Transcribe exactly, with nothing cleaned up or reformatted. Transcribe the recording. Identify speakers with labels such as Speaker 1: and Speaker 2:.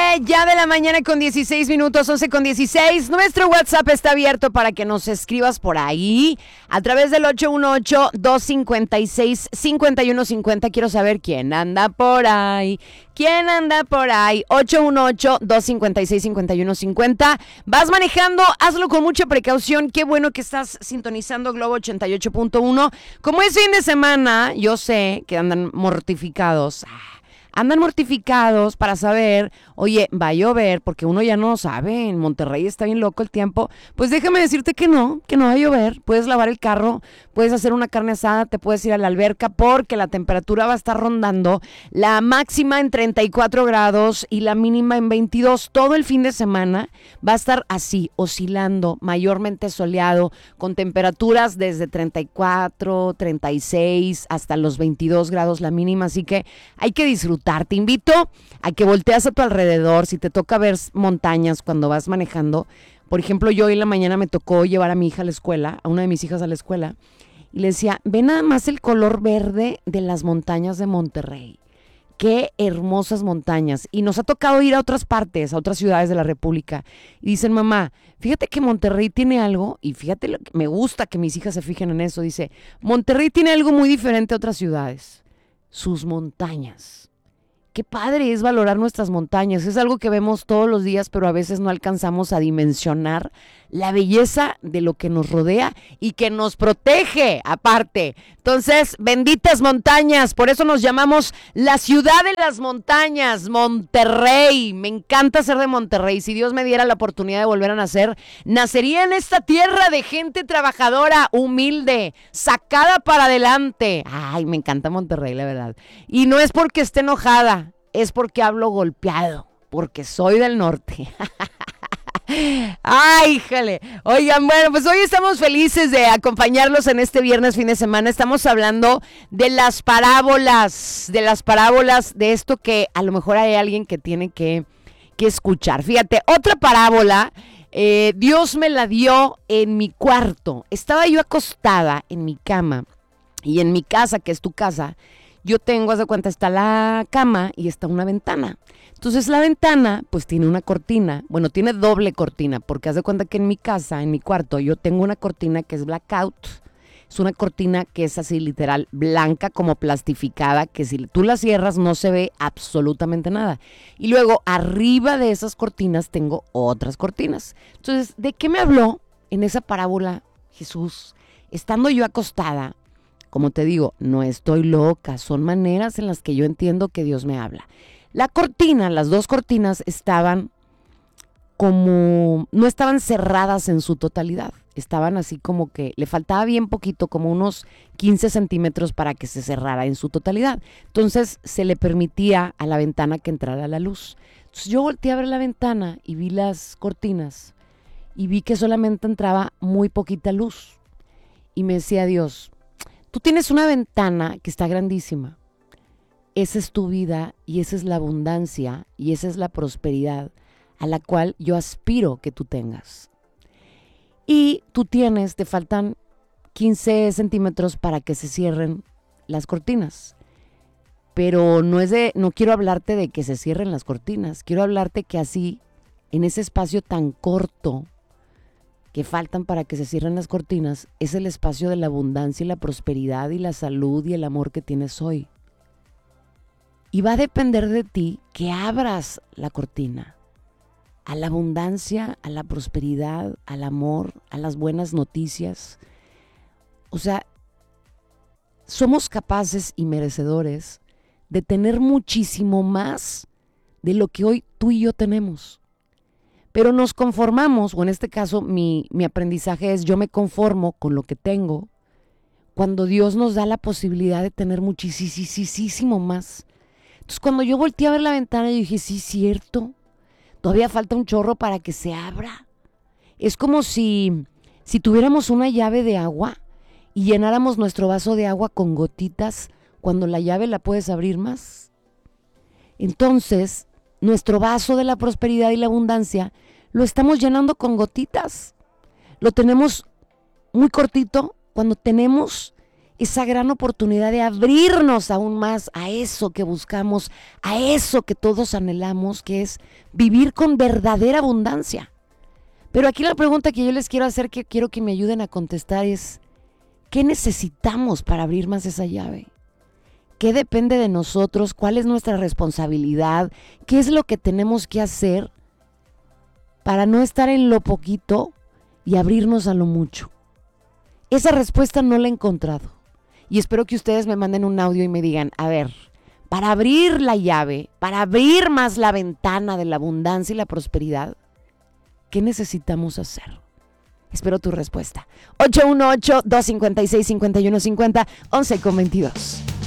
Speaker 1: ya de la mañana con dieciséis minutos, once con dieciséis. Nuestro WhatsApp está abierto para que nos escribas por ahí a través del ocho uno ocho, dos cinco seis, cinco uno cinco cero. Quiero saber quién anda por ahí. ¿Quién anda por ahí? ocho uno ocho, dos cinco seis, cinco uno cinco cero. Vas manejando, hazlo con mucha precaución. Qué bueno que estás sintonizando Globo ochenta y ocho punto uno. Como es fin de semana, yo sé que andan mortificados. Andan mortificados para saber, oye, va a llover, porque uno ya no sabe, en Monterrey está bien loco el tiempo. Pues déjame decirte que no, que no va a llover. Puedes lavar el carro, puedes hacer una carne asada, te puedes ir a la alberca, porque la temperatura va a estar rondando la máxima en treinta y cuatro grados y la mínima en veintidós. Todo el fin de semana va a estar así, oscilando, mayormente soleado, con temperaturas desde treinta y cuatro, treinta y seis hasta los veintidós grados la mínima. Así que hay que disfrutar. Te invito a que volteas a tu alrededor. Si te toca ver montañas cuando vas manejando, por ejemplo, yo hoy en la mañana me tocó llevar a mi hija a la escuela, a una de mis hijas a la escuela, y le decía, ve nada más el color verde de las montañas de Monterrey. Qué hermosas montañas. Y nos ha tocado ir a otras partes, a otras ciudades de la República. Y dicen, mamá, fíjate que Monterrey tiene algo, y fíjate, lo que me gusta que mis hijas se fijen en eso. Dice, Monterrey tiene algo muy diferente a otras ciudades. Sus montañas. Qué padre es valorar nuestras montañas. Es algo que vemos todos los días, pero a veces no alcanzamos a dimensionar la belleza de lo que nos rodea y que nos protege aparte. Entonces, benditas montañas. Por eso nos llamamos la ciudad de las montañas, Monterrey. Me encanta ser de Monterrey. Si Dios me diera la oportunidad de volver a nacer, nacería en esta tierra de gente trabajadora, humilde, sacada para adelante. Ay, me encanta Monterrey, la verdad. Y no es porque esté enojada, es porque hablo golpeado, porque soy del norte. Ay, híjole. Oigan, bueno, pues hoy estamos felices de acompañarlos en este viernes, fin de semana. Estamos hablando de las parábolas, de las parábolas, de esto que a lo mejor hay alguien que tiene que, que escuchar. Fíjate, otra parábola, eh, Dios me la dio en mi cuarto. Estaba yo acostada en mi cama y en mi casa, que es tu casa, yo tengo, haz de cuenta, está la cama y está una ventana. Entonces la ventana pues tiene una cortina, bueno, tiene doble cortina, porque haz de cuenta que en mi casa, en mi cuarto, yo tengo una cortina que es blackout. Es una cortina que es así literal blanca, como plastificada, que si tú la cierras no se ve absolutamente nada. Y luego arriba de esas cortinas tengo otras cortinas. Entonces, ¿de qué me habló en esa parábola Jesús? Estando yo acostada, como te digo, no estoy loca, son maneras en las que yo entiendo que Dios me habla. La cortina, las dos cortinas estaban como, no estaban cerradas en su totalidad, estaban así como que le faltaba bien poquito, como unos quince centímetros para que se cerrara en su totalidad. Entonces se le permitía a la ventana que entrara la luz. Entonces yo volteé a ver la ventana y vi las cortinas y vi que solamente entraba muy poquita luz. Y me decía Dios, tú tienes una ventana que está grandísima. Esa es tu vida y esa es la abundancia y esa es la prosperidad a la cual yo aspiro que tú tengas. Y tú tienes, te faltan quince centímetros para que se cierren las cortinas. Pero no es de, no quiero hablarte de que se cierren las cortinas. Quiero hablarte que así, en ese espacio tan corto que faltan para que se cierren las cortinas, es el espacio de la abundancia y la prosperidad y la salud y el amor que tienes hoy. Y va a depender de ti que abras la cortina a la abundancia, a la prosperidad, al amor, a las buenas noticias. O sea, somos capaces y merecedores de tener muchísimo más de lo que hoy tú y yo tenemos. Pero nos conformamos, o en este caso mi, mi aprendizaje es yo me conformo con lo que tengo, cuando Dios nos da la posibilidad de tener muchísimo más. Entonces cuando yo volteé a ver la ventana, yo dije, sí, cierto, todavía falta un chorro para que se abra. Es como si, si tuviéramos una llave de agua y llenáramos nuestro vaso de agua con gotitas, cuando la llave la puedes abrir más. Entonces, nuestro vaso de la prosperidad y la abundancia lo estamos llenando con gotitas. Lo tenemos muy cortito cuando tenemos esa gran oportunidad de abrirnos aún más a eso que buscamos, a eso que todos anhelamos, que es vivir con verdadera abundancia. Pero aquí la pregunta que yo les quiero hacer, que quiero que me ayuden a contestar es, ¿qué necesitamos para abrir más esa llave? ¿Qué depende de nosotros? ¿Cuál es nuestra responsabilidad? ¿Qué es lo que tenemos que hacer para no estar en lo poquito y abrirnos a lo mucho? Esa respuesta no la he encontrado. Y espero que ustedes me manden un audio y me digan, a ver, para abrir la llave, para abrir más la ventana de la abundancia y la prosperidad, ¿qué necesitamos hacer? Espero tu respuesta. ocho uno ocho, dos cinco seis, cinco uno cinco cero, once con veintidós.